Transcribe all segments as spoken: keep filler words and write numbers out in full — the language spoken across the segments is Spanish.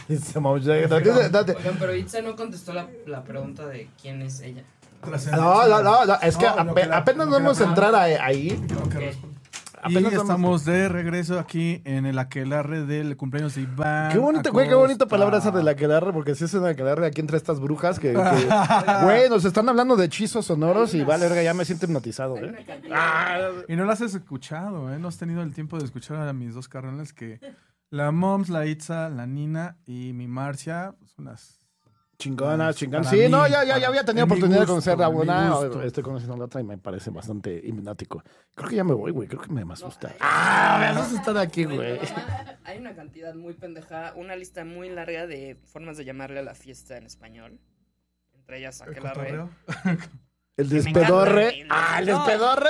Dice Moms, date, date. Oigan, pero Itza no contestó la, la pregunta de quién es ella. No, no, no, no, es que No, lo ape- que la- apenas lo que vamos a la- entrar a- ahí. Ok. Y Apenas vamos- estamos de regreso aquí en el aquelarre del cumpleaños de Iván. Qué bonito, güey, qué Acosta. bonita palabra esa de la aquelarre, porque si es una aquelarre aquí entre estas brujas que, que- güey, nos están hablando de hechizos sonoros y vale, verga, ya me siento hipnotizado, ¿eh? Ah, Y no las has escuchado, ¿eh? No has tenido el tiempo de escuchar a mis dos carnales que la Moms, la Itza, la Nina y mi Marcia son las... chingona, chingona. Para Sí, mí, no, ya, ya, para- ya había tenido en mi oportunidad de gusto, conocer a en mi una, gusto. estoy conociendo a la otra y me parece bastante hipnótico. Creo que ya me voy, güey, creo que me asusta. Ah, me haces estar aquí, güey. Hay una cantidad muy pendeja, una lista muy larga de formas de llamarle a la fiesta en español. Entre ellas ¿El aquelarre. cotorreo? El Me despedorre. encanta, Ah, el no. despedorre.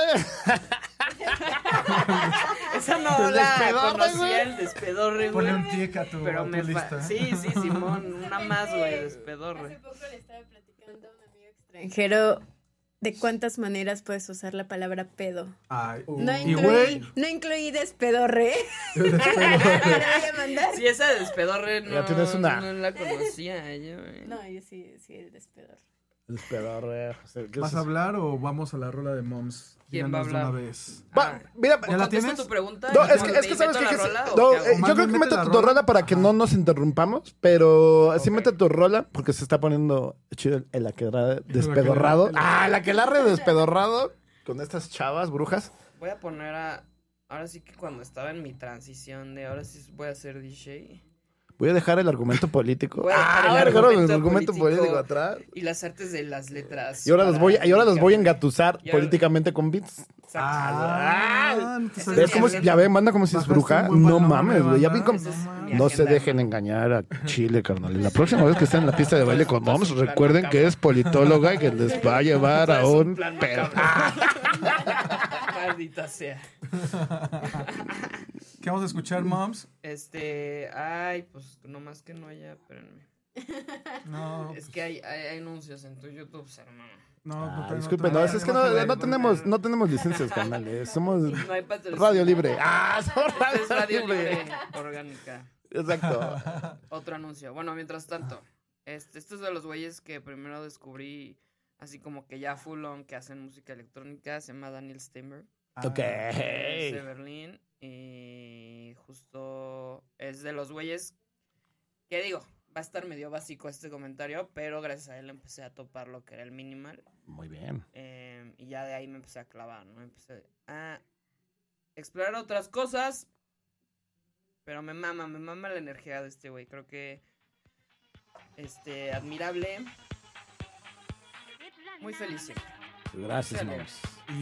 Esa no El la despedorre, güey. conocía, el despedorre, güey. Ponle un tic a tu, Pero a tu me fa- lista. Sí, sí, Simón, una más, güey, Hace despedorre. poco le estaba platicando a un amigo extranjero de cuántas maneras puedes usar la palabra pedo. Ay, No y incluí, güey, no incluí despedorre. Te lo voy a mandar. Sí, esa de despedorre no, Ya tienes una. no la conocía yo, güey. No, yo sí, sí, el despedorre. El despedorre. O sea, ¿qué ¿vas es a eso? hablar o vamos a la rola de Moms? ¿Quién va a Díganos de hablar? una vez. Va, mira, ¿O ¿Ya la contesto tienes? tu pregunta? no, ¿Y es que, es que meto sabes que, la que- rola o no, qué hago? eh, Más yo creo bien que mete mete la tu rola. rola para que Ajá. no nos interrumpamos, pero sí Ok. mete tu rola porque se está poniendo chido el, el aquelarre despedorrado. El- Ah, el aquelarre despedorrado con estas chavas brujas. Voy a poner a... Ahora sí que cuando estaba en mi transición de ahora sí voy a ser D J. Voy a dejar el argumento político. Voy a dejar Ah, el voy a dejar el argumento argumento político, político. atrás. Y las artes de las letras. Y ahora los para voy, y ahora los voy a explicar. engatusar Y ahora- políticamente con beats. Exacto. Ah, no te ¿Ves sabías ¿Ves cómo que- si- ya ven, banda, como si es Bajaste bruja? un buen No balón, mames, güey. Ya banda. ven cómo... Esa es mi No se agenda, dejen hermano. engañar a Chile, carnal. Y la próxima vez que estén en la pista de baile con Moms, recuerden que es politóloga y que les va a llevar a Es un un... plan pedo. macabro. Maldita sea. ¿Qué vamos a escuchar, Moms? Este, ay, pues nomás que no haya, espérenme. No, Es que hay, hay, hay anuncios en tu YouTube, hermano. no, no, Ah, te- disculpen, te- no, es, es que no, te- no te- tenemos, no tenemos licencias, carnal. eh, Somos No hay patrocinio. radio libre. Ah, somos Es radio libre. libre orgánica. Exacto. Otro anuncio. Bueno, mientras tanto, este, este es de los güeyes que primero descubrí, así como que ya full on, que hacen música electrónica. Se llama Daniel Steinberg. Ok. Es de Berlín. Y justo es de los güeyes que digo, va a estar medio básico este comentario, pero gracias a él empecé a topar lo que era el minimal. Muy bien. Eh, y ya de ahí me empecé a clavar, ¿no? Empecé a explorar otras cosas. Pero me mama, me mama la energía de este güey. Creo que, este, admirable. Muy feliz siempre. Gracias, Excelente. Moms.